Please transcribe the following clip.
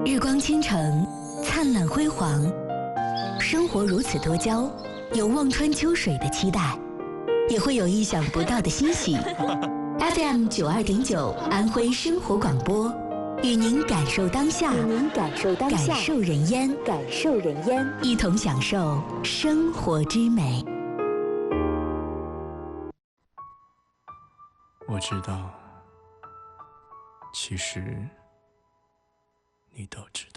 日光倾城，灿烂辉煌，生活如此多娇，有望穿秋水的期待，也会有意想不到的欣喜。FM 92.9安徽生活广播，与您感受当下，感受人烟，一同享受生活之美。 我知道，其实你都知道。